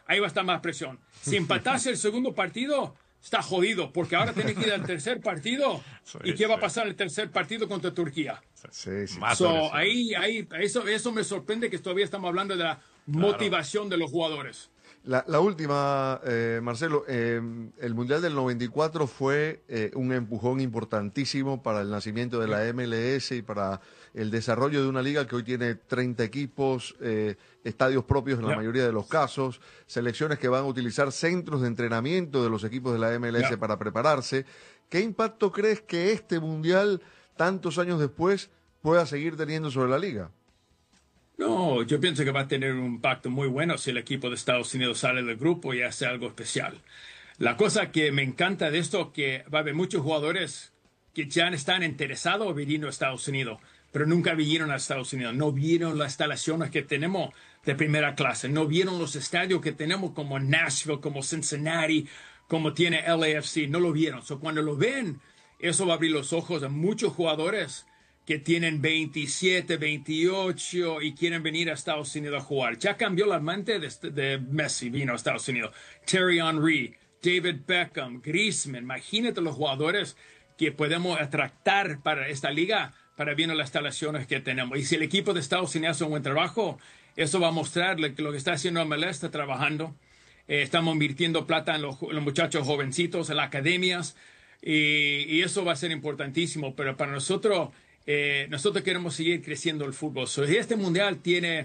ahí va a estar más presión. Si empatase el segundo partido, está jodido, porque ahora tiene que ir al tercer partido. ¿Y qué va a pasar en el tercer partido contra Turquía? Sí. Eso me sorprende, que todavía estamos hablando de la motivación de los jugadores. La última, Marcelo, el Mundial del 94 fue un empujón importantísimo para el nacimiento de la MLS y para el desarrollo de una liga que hoy tiene 30 equipos, estadios propios en la mayoría de los casos, selecciones que van a utilizar centros de entrenamiento de los equipos de la MLS para prepararse. ¿Qué impacto crees que este Mundial, tantos años después, pueda seguir teniendo sobre la liga? No, yo pienso que va a tener un impacto muy bueno si el equipo de Estados Unidos sale del grupo y hace algo especial. La cosa que me encanta de esto es que va a haber muchos jugadores que ya están interesados en venir a Estados Unidos, pero nunca vinieron a Estados Unidos. No vieron las instalaciones que tenemos de primera clase. No vieron los estadios que tenemos como Nashville, como Cincinnati, como tiene LAFC. No lo vieron. Cuando lo ven, eso va a abrir los ojos a muchos jugadores que tienen 27, 28 y quieren venir a Estados Unidos a jugar. Ya cambió la mente de Messi, vino a Estados Unidos. Thierry Henry, David Beckham, Griezmann. Imagínate los jugadores que podemos atractar para esta liga, para ver las instalaciones que tenemos. Y si el equipo de Estados Unidos hace un buen trabajo, eso va a mostrarle que lo que está haciendo MLS está trabajando. Estamos invirtiendo plata en los muchachos jovencitos, en las academias, y eso va a ser importantísimo. Pero para nosotros queremos seguir creciendo el fútbol. Si este mundial tiene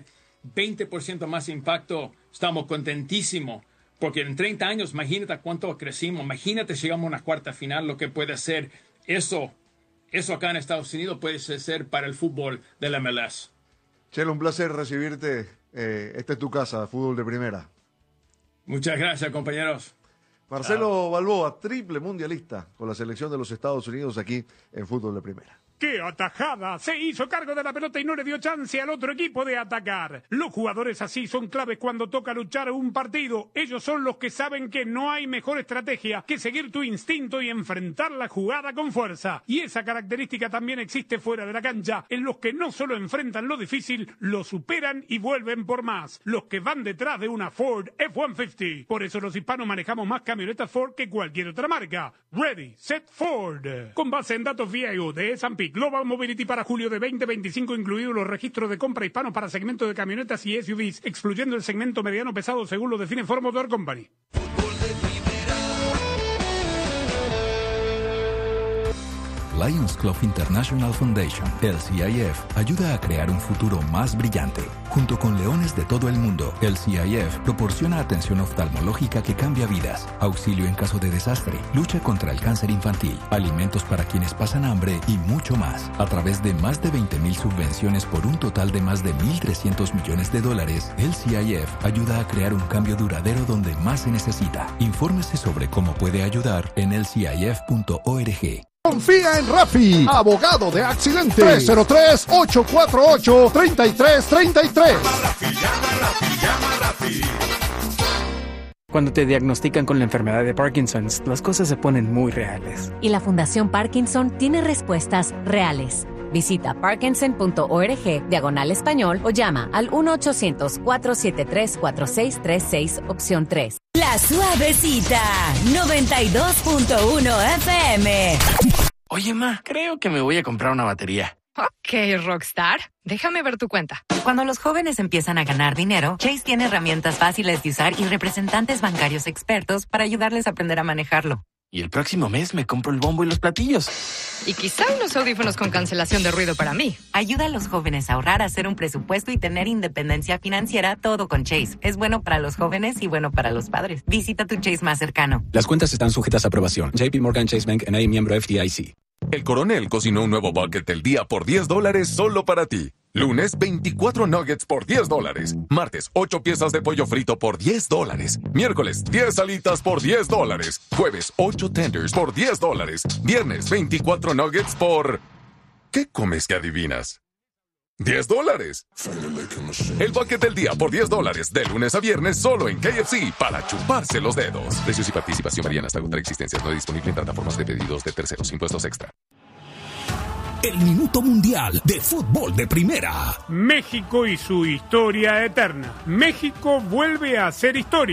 20% más impacto, estamos contentísimos. Porque en 30 años, imagínate cuánto crecimos. Imagínate llegamos a una cuarta final, lo que puede ser eso acá en Estados Unidos puede ser para el fútbol de la MLS. Chelo, un placer recibirte. Esta es tu casa, fútbol de primera. Muchas gracias, compañeros. Marcelo Balboa, triple mundialista con la selección de los Estados Unidos aquí en fútbol de primera. ¡Qué atajada! Se hizo cargo de la pelota y no le dio chance al otro equipo de atacar. Los jugadores así son claves cuando toca luchar un partido. Ellos son los que saben que no hay mejor estrategia que seguir tu instinto y enfrentar la jugada con fuerza. Y esa característica también existe fuera de la cancha, en los que no solo enfrentan lo difícil, lo superan y vuelven por más. Los que van detrás de una Ford F-150. Por eso los hispanos manejamos más camionetas Ford que cualquier otra marca. Ready, Set, Ford. Con base en datos VIO de S&P Global Mobility para julio de 2025, incluidos los registros de compra hispanos para segmento de camionetas y SUVs, excluyendo el segmento mediano pesado según lo define Ford Motor Company. Lions Club International Foundation, LCIF, ayuda a crear un futuro más brillante. Junto con leones de todo el mundo, LCIF proporciona atención oftalmológica que cambia vidas, auxilio en caso de desastre, lucha contra el cáncer infantil, alimentos para quienes pasan hambre y mucho más. A través de más de 20,000 subvenciones por un total de más de $1,300 millones, LCIF ayuda a crear un cambio duradero donde más se necesita. Infórmese sobre cómo puede ayudar en lcif.org. Confía en Rafi, abogado de accidentes. 303-848-3333. Llama Rafi. Cuando te diagnostican con la enfermedad de Parkinson, las cosas se ponen muy reales. Y la Fundación Parkinson tiene respuestas reales. Visita parkinson.org/español o llama al 1-800-473-4636, opción 3. La Suavecita, 92.1 FM. Oye, ma, creo que me voy a comprar una batería. Ok, Rockstar. Déjame ver tu cuenta. Cuando los jóvenes empiezan a ganar dinero, Chase tiene herramientas fáciles de usar y representantes bancarios expertos para ayudarles a aprender a manejarlo. Y el próximo mes me compro el bombo y los platillos. Y quizá unos audífonos con cancelación de ruido para mí. Ayuda a los jóvenes a ahorrar, a hacer un presupuesto y tener independencia financiera, todo con Chase. Es bueno para los jóvenes y bueno para los padres. Visita tu Chase más cercano. Las cuentas están sujetas a aprobación. JP Morgan Chase Bank N.A., miembro FDIC. El Coronel cocinó un nuevo bucket del día por $10 solo para ti. Lunes, 24 nuggets por $10. Martes, 8 piezas de pollo frito por $10. Miércoles, 10 alitas por $10. Jueves, 8 tenders por $10. Viernes, 24 nuggets por... ¿Qué comes que adivinas? $10. El bucket del día por $10. De lunes a viernes solo en KFC para chuparse los dedos. Precios y participación varían hasta agotar existencias. No disponible en plataformas de pedidos de terceros. Impuestos extra. El Minuto Mundial de Fútbol de Primera. México y su historia eterna. México vuelve a hacer historia.